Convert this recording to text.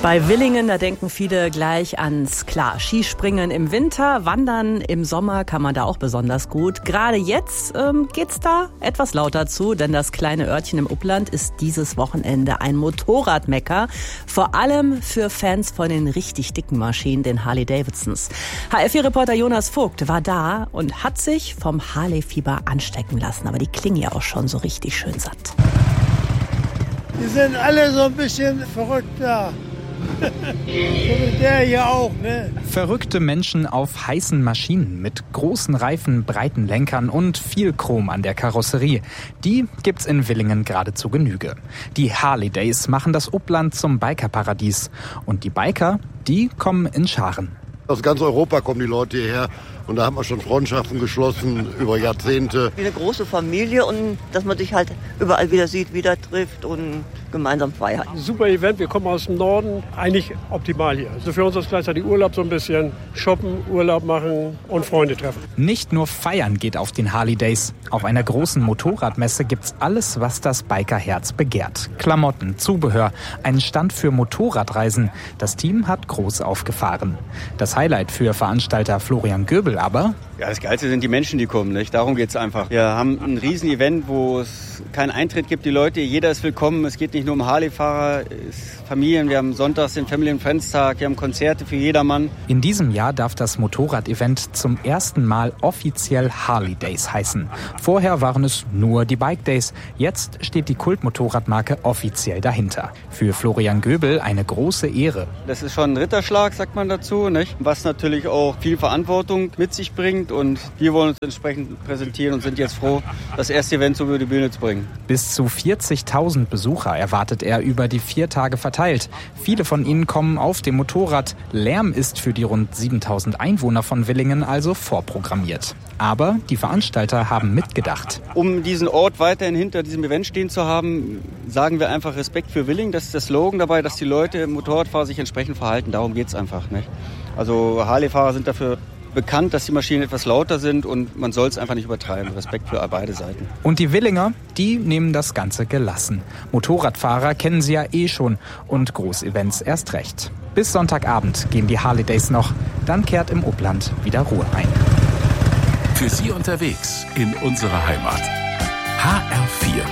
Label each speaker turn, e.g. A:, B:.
A: Bei Villingen, da denken viele gleich ans Skispringen im Winter, Wandern im Sommer kann man da auch besonders gut. Gerade jetzt geht's da etwas lauter zu, denn das kleine Örtchen im Upland ist dieses Wochenende ein Motorradmecker. Vor allem für Fans von den richtig dicken Maschinen, den Harley-Davidsons. HF4-Reporter Jonas Vogt war da und hat sich vom Harley-Fieber anstecken lassen. Aber die klingen ja auch schon so richtig schön satt.
B: Die sind alle so ein bisschen verrückt da. So wie der hier auch, ne?
C: Verrückte Menschen auf heißen Maschinen mit großen Reifen, breiten Lenkern und viel Chrom an der Karosserie. Die gibt's in Villingen gerade zu Genüge. Die Harley Days machen das Upland zum Bikerparadies. Und die Biker, die kommen in Scharen.
D: Aus ganz Europa kommen die Leute hierher und da haben wir schon Freundschaften geschlossen über Jahrzehnte.
E: Wie eine große Familie und dass man sich halt überall wieder sieht, wieder trifft und gemeinsam feiert.
B: Super Event, wir kommen aus dem Norden, eigentlich optimal hier. Also für uns ist gleichzeitig Urlaub so ein bisschen, shoppen, Urlaub machen und Freunde treffen.
C: Nicht nur feiern geht auf den Harley Days. Auf einer großen Motorradmesse gibt's alles, was das Bikerherz begehrt. Klamotten, Zubehör, einen Stand für Motorradreisen. Das Team hat groß aufgefahren. Das Highlight für Veranstalter Florian Göbel aber:
F: Ja, das Geilste sind die Menschen, die kommen, nicht? Darum geht's einfach. Wir haben ein Riesen-Event, wo es keinen Eintritt gibt. Die Leute, jeder ist willkommen. Es geht nicht nur um Harley-Fahrer, es ist Familien. Wir haben sonntags den Family and Friends Tag. Wir haben Konzerte für jedermann. In diesem Jahr darf das Motorrad-Event zum ersten Mal offiziell Harley Days heißen. Vorher waren es nur die Bike Days. Jetzt steht die Kultmotorradmarke offiziell dahinter. Für Florian Göbel eine große Ehre. Das ist schon ein Ritterschlag, sagt man dazu, nicht? Was natürlich auch viel Verantwortung mit sich bringt. Und wir wollen uns entsprechend präsentieren und sind jetzt froh, das erste Event so über die Bühne zu bringen.
C: Bis zu 40.000 Besucher erwartet er über die 4 Tage verteilt. Viele von ihnen kommen auf dem Motorrad. Lärm ist für die rund 7.000 Einwohner von Villingen also vorprogrammiert. Aber die Veranstalter haben mitgedacht.
F: Um diesen Ort weiterhin hinter diesem Event stehen zu haben, sagen wir einfach Respekt für Villingen. Das ist der Slogan dabei, dass die Leute, Motorradfahrer, sich entsprechend verhalten. Darum geht's einfach, nicht? Also Harley-Fahrer sind dafür bekannt, dass die Maschinen etwas lauter sind und man soll es einfach nicht übertreiben. Respekt für beide Seiten.
C: Und die Villinger, die nehmen das Ganze gelassen. Motorradfahrer kennen sie ja eh schon und Großevents erst recht. Bis Sonntagabend gehen die Harley Days noch, dann kehrt im Upland wieder Ruhe ein.
G: Für Sie unterwegs in unserer Heimat. HR4